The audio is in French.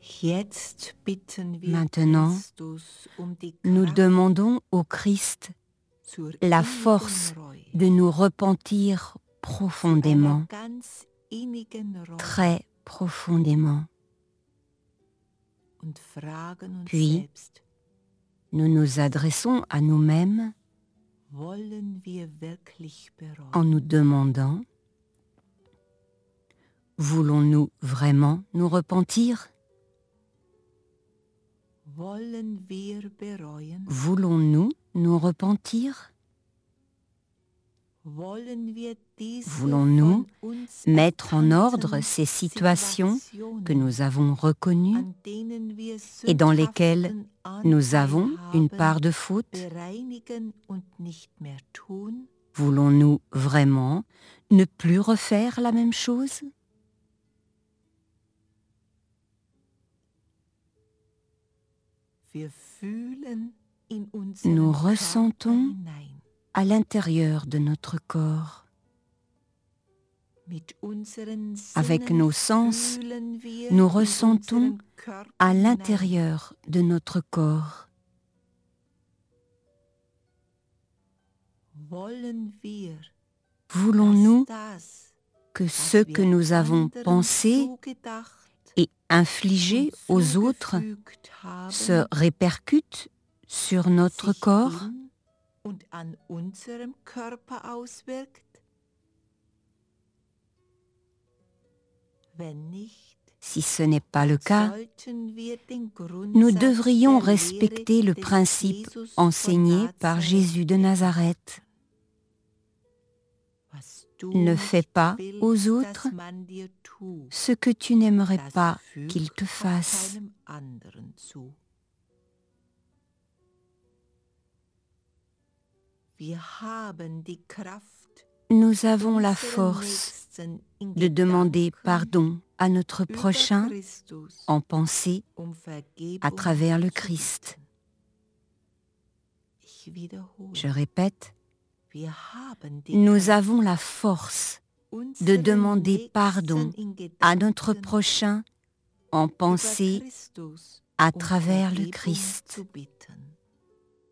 Maintenant, nous demandons au Christ la force de nous repentir profondément, très profondément. Puis, nous nous adressons à nous-mêmes en nous demandant: voulons-nous vraiment nous repentir? Voulons-nous nous repentir? Voulons-nous mettre en ordre ces situations que nous avons reconnues et dans lesquelles nous avons une part de faute? Voulons-nous vraiment ne plus refaire la même chose? Nous ressentons à l'intérieur de notre corps. Avec nos sens, nous ressentons à l'intérieur de notre corps. Voulons-nous que ce que nous avons pensé et infligé aux autres se répercute sur notre corps? Si ce n'est pas le cas, nous devrions respecter le principe enseigné par Jésus de Nazareth. Ne fais pas aux autres ce que tu n'aimerais pas qu'ils te fassent. Nous avons la force de demander pardon à notre prochain en pensée à travers le Christ. Je répète, nous avons la force de demander pardon à notre prochain en pensée à travers le Christ.